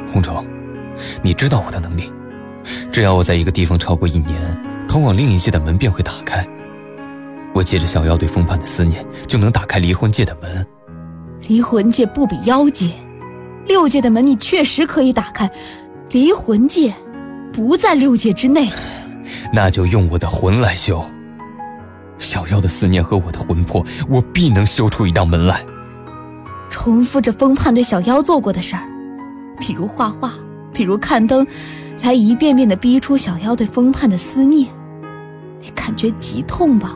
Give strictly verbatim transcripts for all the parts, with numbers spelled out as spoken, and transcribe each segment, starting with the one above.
红绸，你知道我的能力，只要我在一个地方超过一年，通往另一界的门便会打开。我借着小妖对风盼的思念，就能打开离魂界的门。 离魂界不比妖界，六界的门你确实可以打开，离魂界不在六界之内。 那就用我的魂来修。小妖的思念和我的魂魄，我必能修出一道门来。 重复着风盼对小妖做过的事儿，比如画画，比如看灯，来一遍遍地逼出小妖对风盼的思念。你感觉极痛吧？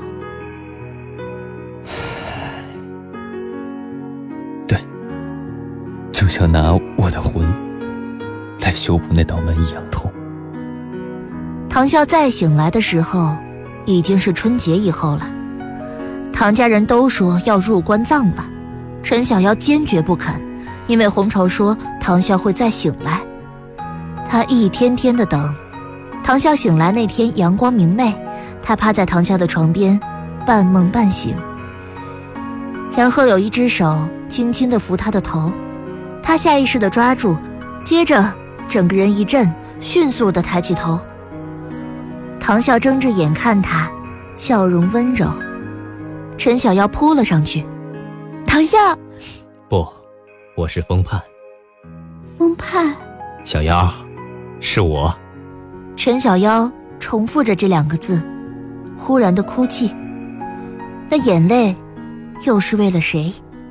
对，就像拿我的魂来修补那道门一样痛。 唐啸再醒来的时候，已经是春节以后了。唐家人都说要入关葬了，陈小妖坚决不肯，因为红绸说唐啸会再醒来。他一天天的等，唐啸醒来那天阳光明媚，他趴在唐啸的床边，半梦半醒。然后有一只手轻轻地扶他的头，他下意识地抓住，接着整个人一震，迅速地抬起头。唐啸睁着眼看他，笑容温柔。陈小妖扑了上去。 唐啸。 不，我是风盼。 风盼。 小妖，是我。 陈小妖重复着这两个字，忽然的哭泣。那眼泪又是为了谁？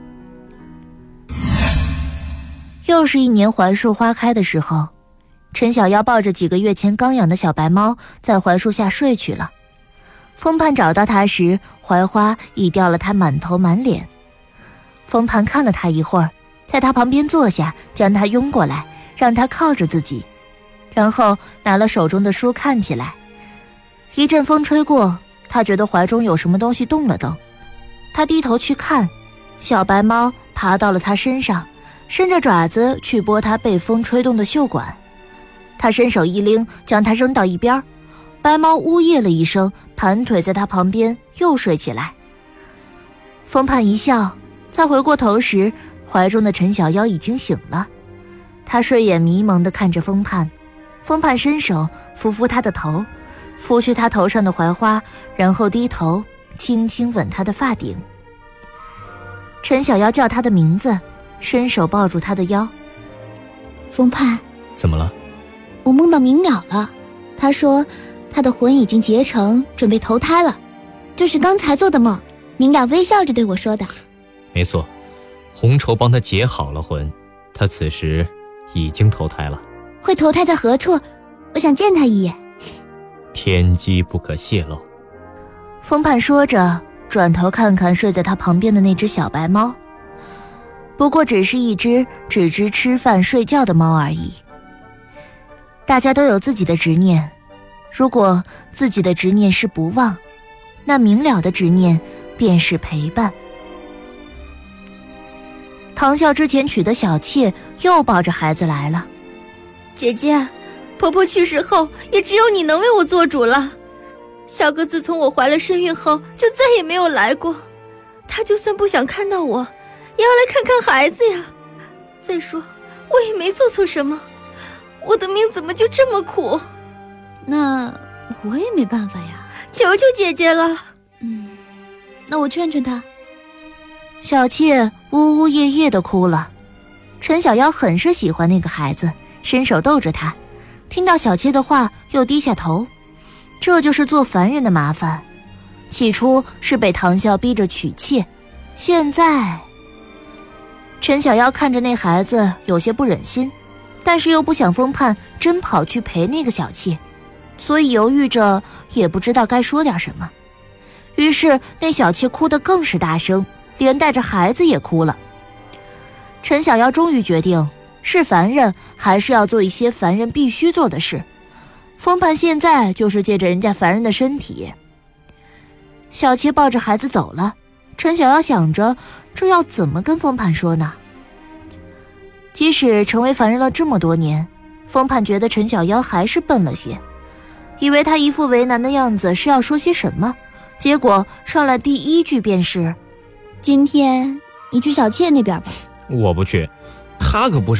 又是一年槐树花开的时候，陈小妖抱着几个月前刚养的小白猫在槐树下睡去了。风盼找到他时，槐花已掉了他满头满脸。风盼看了他一会儿，在他旁边坐下，将他拥过来，让他靠着自己，然后拿了手中的书看起来。一阵风吹过，他觉得怀中有什么东西动了动，他低头去看，小白猫爬到了他身上，伸着爪子去拨他被风吹动的袖管。他伸手一拎，将它扔到一边，白猫呜咽了一声，盘腿在他旁边又睡起来。风盼一笑，再回过头时，怀中的陈小妖已经醒了。他睡眼迷蒙地看着风盼，风盼伸手抚抚他的头，拂去他头上的槐花，然后低头轻轻吻他的发顶。陈小妖叫他的名字，伸手抱住他的腰。 风盼， 怎么了？ 我梦到明了了，他说他的魂已经结成，准备投胎了，就是刚才做的梦。明了微笑着对我说的。 没错，红绸帮他结好了魂，他此时已经投胎了。 会投胎在何处？我想见他一眼。 天机不可泄露。 风盼说着，转头看看睡在他旁边的那只小白猫，不过只是一只只知吃饭睡觉的猫而已。大家都有自己的执念，如果自己的执念是不忘，那明了的执念便是陪伴。唐啸之前娶的小妾又抱着孩子来了。 姐姐，婆婆去世后，也只有你能为我做主了。小哥自从我怀了身孕后，就再也没有来过。他就算不想看到我，也要来看看孩子呀。再说，我也没做错什么，我的命怎么就这么苦？ 那我也没办法呀。 求求姐姐了。 嗯，那我劝劝他。 小妾呜呜咽咽地哭了。陈小妖很是喜欢那个孩子，伸手逗着他，听到小妾的话又低下头。这就是做凡人的麻烦，起初是被唐啸逼着娶妾，现在……陈小妖看着那孩子有些不忍心，但是又不想风盼真跑去陪那个小妾，所以犹豫着也不知道该说点什么。于是那小妾哭得更是大声，连带着孩子也哭了。陈小妖终于决定，是凡人还是要做一些凡人必须做的事。风盼现在就是借着人家凡人的身体。小妾抱着孩子走了，陈小妖想着这要怎么跟风盼说呢？即使成为凡人了这么多年，风盼觉得陈小妖还是笨了些，以为他一副为难的样子是要说些什么，结果上来第一句便是： 今天你去小妾那边吧。 我不去，他可不是